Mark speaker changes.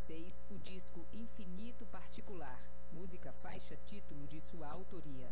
Speaker 1: 2016 o disco Infinito Particular, música faixa título de sua autoria.